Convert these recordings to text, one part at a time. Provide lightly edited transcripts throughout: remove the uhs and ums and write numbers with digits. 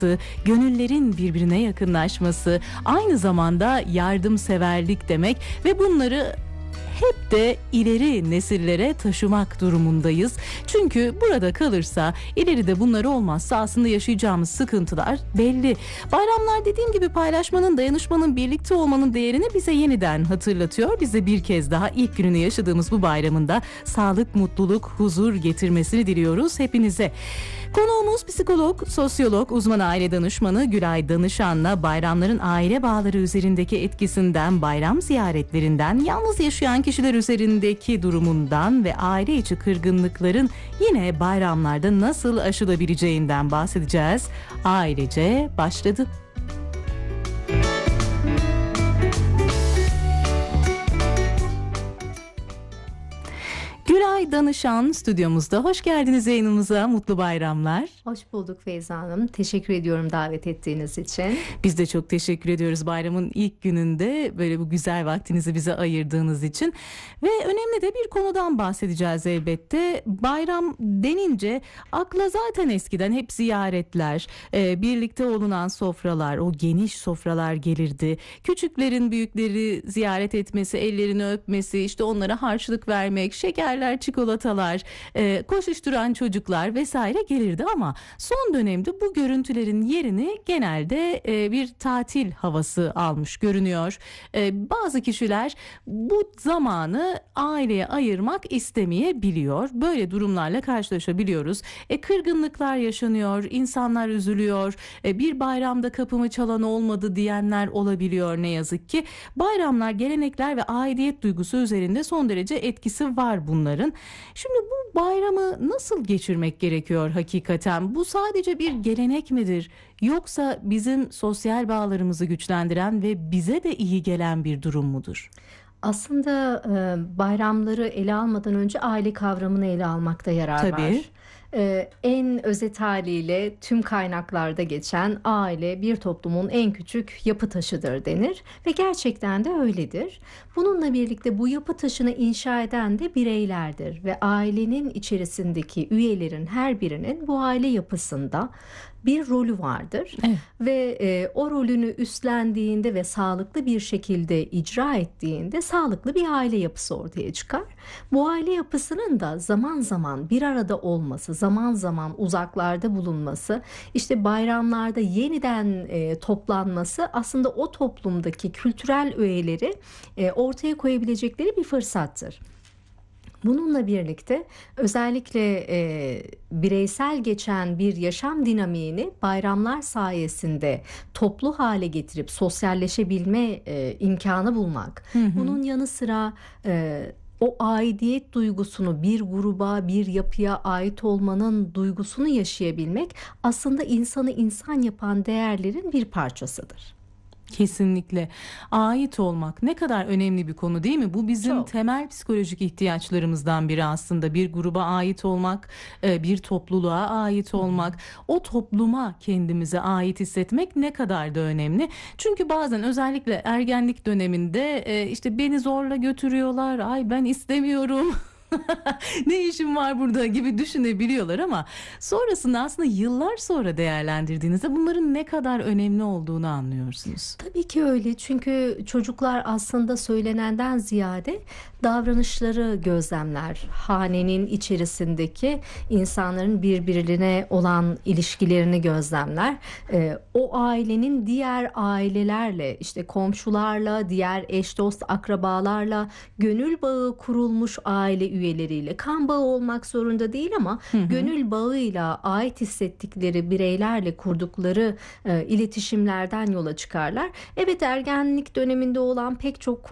gönüllerin birbirine yakınlaşması, aynı zamanda yardımseverlik demek ve bunları hep de ileri nesillere taşımak durumundayız. Çünkü burada kalırsa, ileride bunlar olmazsa aslında yaşayacağımız sıkıntılar belli. Bayramlar dediğim gibi paylaşmanın, dayanışmanın, birlikte olmanın değerini bize yeniden hatırlatıyor. Biz de bir kez daha ilk gününü yaşadığımız bu bayramında sağlık, mutluluk, huzur getirmesini diliyoruz hepinize. Konuğumuz psikolog, sosyolog, uzman aile danışmanı Gülay Danışan'la bayramların aile bağları üzerindeki etkisinden, bayram ziyaretlerinden, yalnız yaşayan kişiler üzerindeki durumundan ve aile içi kırgınlıkların yine bayramlarda nasıl aşılabileceğinden bahsedeceğiz. Ailece başladı. Gülay Danışan stüdyomuzda. Hoş geldiniz yayınımıza. Mutlu bayramlar. Hoş bulduk Feyza Hanım. Teşekkür ediyorum davet ettiğiniz için. Biz de çok teşekkür ediyoruz bayramın ilk gününde böyle bu güzel vaktinizi bize ayırdığınız için. Ve önemli de bir konudan bahsedeceğiz elbette. Bayram denince akla zaten eskiden hep ziyaretler, birlikte olunan sofralar, o geniş sofralar gelirdi. Küçüklerin büyükleri ziyaret etmesi, ellerini öpmesi, işte onlara harçlık vermek, şekerler, çikolatalar, koşuşturan çocuklar vesaire gelirdi ama son dönemde bu görüntülerin yerini genelde bir tatil havası almış görünüyor. Bazı kişiler bu zamanı aileye ayırmak istemeyebiliyor. Böyle durumlarla karşılaşabiliyoruz. Kırgınlıklar yaşanıyor, insanlar üzülüyor. Bir bayramda kapımı çalan olmadı diyenler olabiliyor ne yazık ki. Bayramlar, gelenekler ve aidiyet duygusu üzerinde son derece etkisi var bunların. Şimdi bu bayramı nasıl geçirmek gerekiyor hakikaten? Bu sadece bir gelenek midir? Yoksa bizim sosyal bağlarımızı güçlendiren ve bize de iyi gelen bir durum mudur? Aslında bayramları ele almadan önce aile kavramını ele almakta yarar var. En özet haliyle tüm kaynaklarda geçen aile bir toplumun en küçük yapı taşıdır denir ve gerçekten de öyledir. Bununla birlikte bu yapı taşını inşa eden de bireylerdir ve ailenin içerisindeki üyelerin her birinin bu aile yapısında bir rolü vardır. Evet. Ve o rolünü üstlendiğinde ve sağlıklı bir şekilde icra ettiğinde sağlıklı bir aile yapısı ortaya çıkar. Bu aile yapısının da zaman zaman bir arada olması, zaman zaman uzaklarda bulunması, işte bayramlarda yeniden toplanması aslında o toplumdaki kültürel öğeleri ortaya koyabilecekleri bir fırsattır. Bununla birlikte özellikle bireysel geçen bir yaşam dinamiğini bayramlar sayesinde toplu hale getirip sosyalleşebilme imkanı bulmak. Bunun yanı sıra o aidiyet duygusunu, bir gruba, bir yapıya ait olmanın duygusunu yaşayabilmek aslında insanı insan yapan değerlerin bir parçasıdır. Kesinlikle. Ait olmak ne kadar önemli bir konu değil mi? Bu bizim Çok. temel psikolojik ihtiyaçlarımızdan biri aslında. Bir gruba ait olmak, bir topluluğa ait olmak, o topluma kendimize ait hissetmek ne kadar da önemli. Çünkü bazen özellikle ergenlik döneminde işte beni zorla götürüyorlar, ay ben istemiyorum. Ne işim var burada gibi düşünebiliyorlar ama sonrasında aslında yıllar sonra değerlendirdiğinizde bunların ne kadar önemli olduğunu anlıyorsunuz. Tabii ki öyle, çünkü çocuklar aslında söylenenden ziyade davranışları gözlemler. Hanenin içerisindeki insanların birbirine olan ilişkilerini gözlemler. O ailenin diğer ailelerle, işte komşularla, diğer eş dost akrabalarla, gönül bağı kurulmuş aile üyeleriyle, kan bağı olmak zorunda değil ama gönül bağıyla ait hissettikleri bireylerle kurdukları iletişimlerden yola çıkarlar. Evet, ergenlik döneminde olan pek çok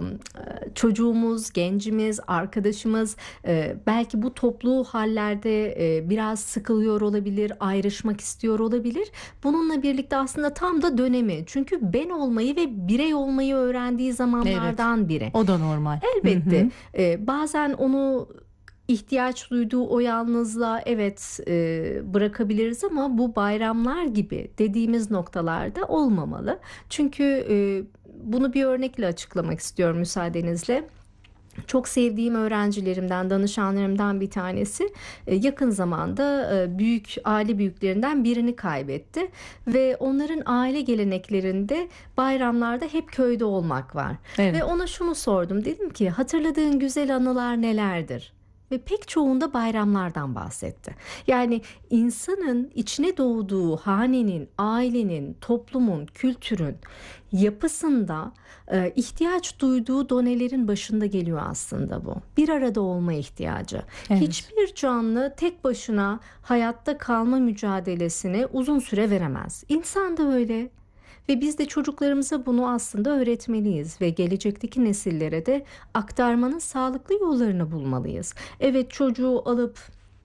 çocuğumuz, gencimiz, arkadaşımız belki bu toplu hallerde biraz sıkılıyor olabilir, ayrışmak istiyor olabilir. Bununla birlikte aslında tam da dönemi. Çünkü ben olmayı ve birey olmayı öğrendiği zamanlardan biri. O da normal. Elbette. Bazen onu ihtiyaç duyduğu o yalnızlığa bırakabiliriz ama bu bayramlar gibi dediğimiz noktalarda olmamalı. Çünkü bunu bir örnekle açıklamak istiyorum müsaadenizle. Çok sevdiğim öğrencilerimden, danışanlarımdan bir tanesi yakın zamanda büyük aile büyüklerinden birini kaybetti ve onların aile geleneklerinde bayramlarda hep köyde olmak var. Evet. Ve ona şunu sordum, dedim ki hatırladığın güzel anılar nelerdir? Ve pek çoğunda bayramlardan bahsetti. Yani insanın içine doğduğu hanenin, ailenin, toplumun, kültürün yapısında ihtiyaç duyduğu donelerin başında geliyor aslında bu. Bir arada olma ihtiyacı. Evet. Hiçbir canlı tek başına hayatta kalma mücadelesini uzun süre veremez. İnsan da öyle. Ve biz de çocuklarımıza bunu aslında öğretmeliyiz ve gelecekteki nesillere de aktarmanın sağlıklı yollarını bulmalıyız. Evet, çocuğu alıp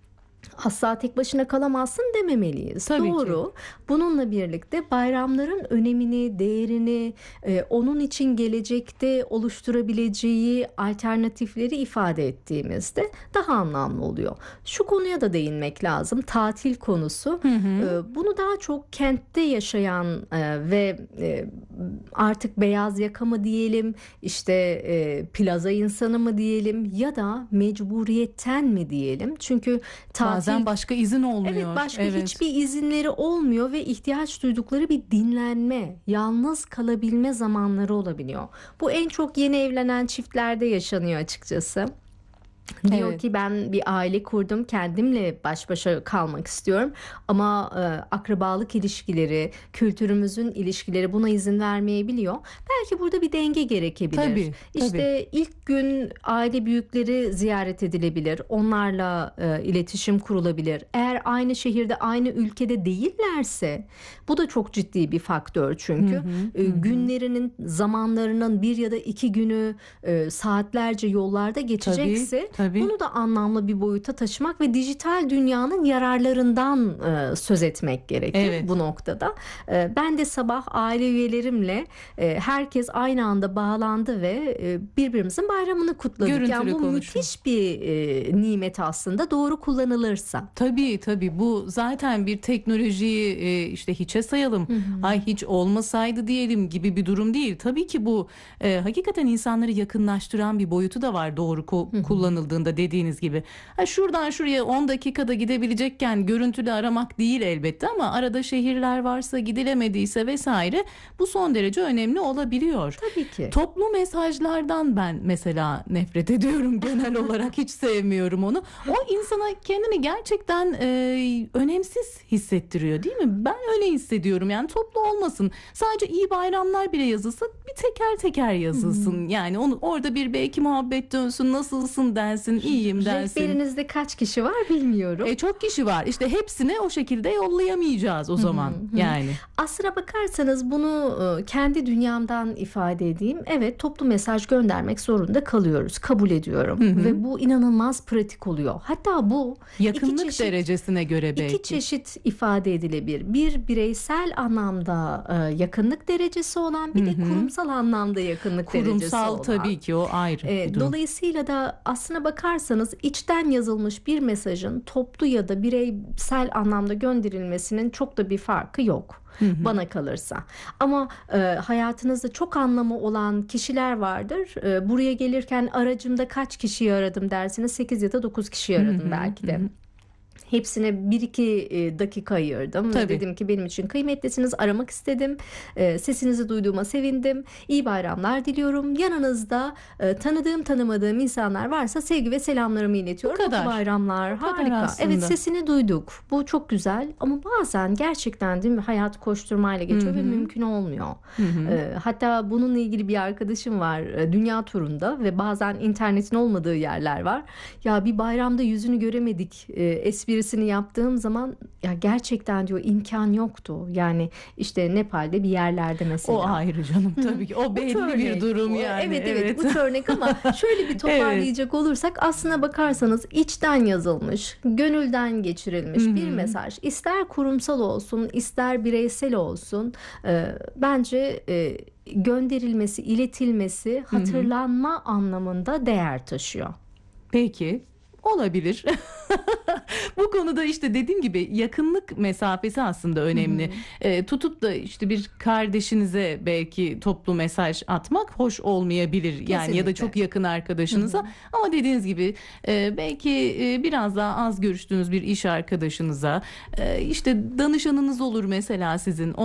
asla tek başına kalamazsın dememeliyiz. Tabii Doğru. ki. Bununla birlikte bayramların önemini, değerini, onun için gelecekte oluşturabileceği alternatifleri ifade ettiğimizde daha anlamlı oluyor. Şu konuya da değinmek lazım. Tatil konusu. Bunu daha çok kentte yaşayan ve artık beyaz yaka mı diyelim, işte plaza insanı mı diyelim ya da mecburiyetten mi diyelim? Çünkü Bazen başka izin olmuyor. Evet, başka hiçbir izinleri olmuyor ve ihtiyaç duydukları bir dinlenme, yalnız kalabilme zamanları olabiliyor. Bu en çok yeni evlenen çiftlerde yaşanıyor açıkçası. Diyor Evet. ki ben bir aile kurdum, kendimle baş başa kalmak istiyorum ama akrabalık ilişkileri, kültürümüzün ilişkileri buna izin vermeyebiliyor. Belki burada bir denge gerekebilir. Tabii, İşte ilk gün aile büyükleri ziyaret edilebilir, onlarla iletişim kurulabilir. Eğer aynı şehirde, aynı ülkede değillerse bu da çok ciddi bir faktör çünkü. Günlerinin, zamanlarının bir ya da iki günü saatlerce yollarda geçecekse Tabii. bunu da anlamlı bir boyuta taşımak ve dijital dünyanın yararlarından söz etmek gerekir Evet. bu noktada. Ben de sabah aile üyelerimle herkes aynı anda bağlandı ve birbirimizin bayramını kutladık. Görüntülü Yani bu konuşma. müthiş bir nimet aslında, doğru kullanılırsa. Tabii bu zaten bir teknolojiyi işte hiçe sayalım. Ay hiç olmasaydı diyelim gibi bir durum değil. Tabii ki bu hakikaten insanları yakınlaştıran bir boyutu da var doğru kullanıldığında dediğiniz gibi. Şuradan şuraya 10 dakikada gidebilecekken görüntülü aramak değil elbette ama arada şehirler varsa, gidilemediyse vesaire bu son derece önemli olabiliyor. Tabii ki. Toplu mesajlardan ben mesela nefret ediyorum genel olarak, hiç sevmiyorum onu. O insana kendini gerçekten önemsiz hissettiriyor değil mi? Ben öyle hissediyorum, yani toplu olmasın. Sadece iyi bayramlar bile yazılsa bir teker teker yazılsın. Yani onu orada bir belki muhabbet dönsün, nasılsın densin, iyiyim densin. Rehberinizde kaç kişi var bilmiyorum. Çok kişi var. İşte hepsine o şekilde yollayamayacağız o zaman. Yani. Aslına bakarsanız bunu kendi dünyamdan ifade edeyim. Evet, toplu mesaj göndermek zorunda kalıyoruz. Kabul ediyorum. Ve bu inanılmaz pratik oluyor. Hatta bu Yakınlık derecesine göre belki. İki çeşit ifade edilebilir. Bir bireysel anlamda yakınlık derecesi olan, bir de kurumsal anlamda yakınlık derecesi olan. Kurumsal tabii ki o ayrı bir durum. Dolayısıyla da aslına bakarsanız içten yazılmış bir mesajın toplu ya da bireysel anlamda gönderilmesinin çok da bir farkı yok. Bana kalırsa. Ama hayatınızda çok anlamı olan kişiler vardır. Buraya gelirken aracımda kaç kişiyi aradım dersiniz? 8 ya da 9 kişiyi aradım belki de. Hepsine 1-2 dakika ayırdım. Tabii. Dedim ki benim için kıymetlisiniz, aramak istedim. Sesinizi duyduğuma sevindim. İyi bayramlar diliyorum. Yanınızda tanıdığım tanımadığım insanlar varsa sevgi ve selamlarımı iletiyorum. Bu kadar. Mutlu bayramlar. Bu kadar Harika. aslında. Evet, sesini duyduk. Bu çok güzel ama bazen gerçekten değil mi, hayat koşturmayla geçiyor ve mümkün olmuyor. Hatta bununla ilgili bir arkadaşım var, dünya turunda ve bazen internetin olmadığı yerler var. Ya bir bayramda yüzünü göremedik esprisini yaptığım zaman ya gerçekten diyor imkan yoktu. Yani işte Nepal'de bir yerlerde mesela. O ayrı canım tabii ki. O belli bir durum yani. Evet uç örnek ama şöyle bir toparlayacak olursak aslına bakarsanız içten yazılmış, gönülden geçirilmiş bir mesaj. İster kurumsal olsun, ister bireysel olsun, bence gönderilmesi, iletilmesi hatırlanma anlamında değer taşıyor. Peki. olabilir. Bu konuda işte dediğim gibi yakınlık mesafesi aslında önemli. Tutup da işte bir kardeşinize belki toplu mesaj atmak hoş olmayabilir. Yani ya da Kesinlikle. çok yakın arkadaşınıza. Ama dediğiniz gibi belki biraz daha az görüştüğünüz bir iş arkadaşınıza, işte danışanınız olur mesela sizin.